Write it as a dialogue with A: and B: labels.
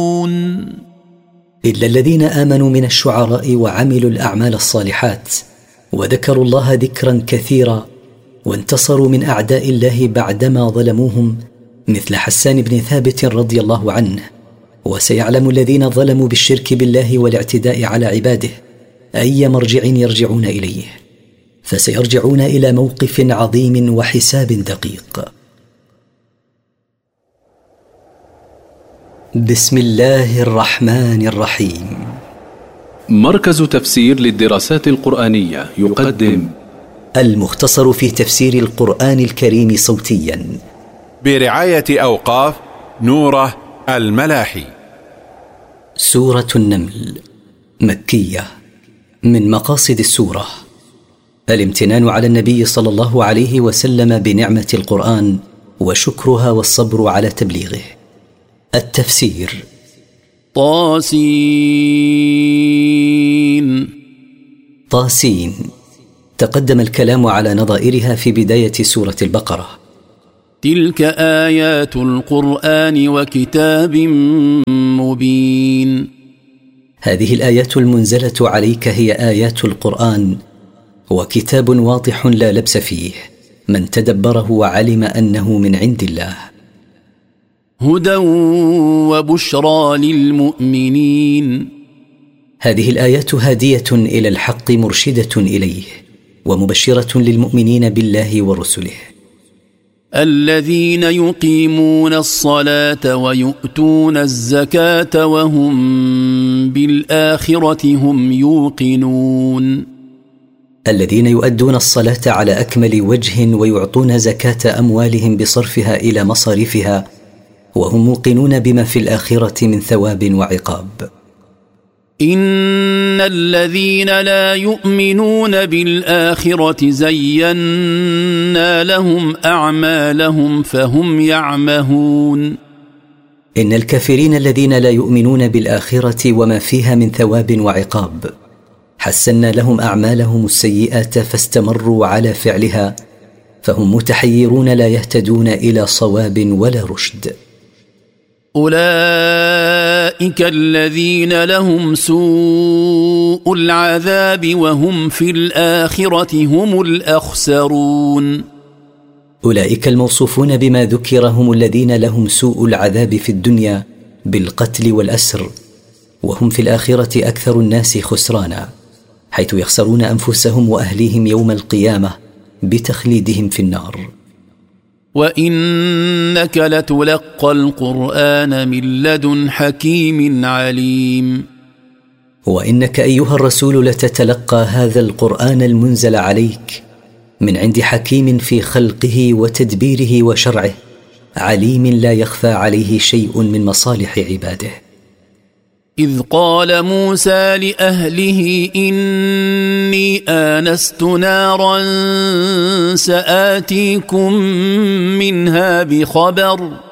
A: إلا الذين آمنوا من الشعراء وعملوا الأعمال الصالحات وذكروا الله ذكرا كثيرا وانتصروا من أعداء الله بعدما ظلموهم، مثل حسان بن ثابت رضي الله عنه. وسيعلم الذين ظلموا بالشرك بالله والاعتداء على عباده أي مرجع يرجعون إليه، فسيرجعون إلى موقف عظيم وحساب دقيق. بسم الله الرحمن الرحيم.
B: مركز تفسير للدراسات القرآنية يقدم
A: المختصر في تفسير القرآن الكريم صوتيا
C: برعاية أوقاف نوره الملاحي.
A: سورة النمل مكية. من مقاصد السورة الامتنان على النبي صلى الله عليه وسلم بنعمة القرآن وشكرها والصبر على تبليغه. التفسير. طاسين. تقدم الكلام على نظائرها في بداية سورة البقرة.
D: تلك آيات القرآن وكتاب مبين.
A: هذه الآيات المنزلة عليك هي آيات القرآن وكتاب واضح لا لبس فيه، من تدبره وعلم أنه من عند الله.
D: هدى وبشرى للمؤمنين.
A: هذه الآيات هادية إلى الحق مرشدة إليه ومبشرة للمؤمنين بالله ورسله.
D: الذين يقيمون الصلاة ويؤتون الزكاة وهم بالآخرة هم يوقنون.
A: الذين يؤدون الصلاة على أكمل وجه ويعطون زكاة أموالهم بصرفها إلى مصارفها وهم موقنون بما في الآخرة من ثواب وعقاب.
D: إن الذين لا يؤمنون بالآخرة زينا لهم أعمالهم فهم يعمهون.
A: إن الكافرين الذين لا يؤمنون بالآخرة وما فيها من ثواب وعقاب حسنا لهم أعمالهم السيئات فاستمروا على فعلها، فهم متحيرون لا يهتدون إلى صواب ولا رشد.
D: أولئك الذين لهم سوء العذاب وهم في الآخرة هم الأخسرون.
A: أولئك الموصوفون بما ذكر هم الذين لهم سوء العذاب في الدنيا بالقتل والأسر، وهم في الآخرة أكثر الناس خسرانا، حيث يخسرون أنفسهم وأهليهم يوم القيامة بتخليدهم في النار.
D: وإنك لتلقى القرآن من لدن حكيم عليم.
A: وإنك أيها الرسول لتتلقى هذا القرآن المنزل عليك من عند حكيم في خلقه وتدبيره وشرعه، عليم لا يخفى عليه شيء من مصالح عباده.
D: إذ قال موسى لأهله إني آنست نارا سآتيكم منها بخبر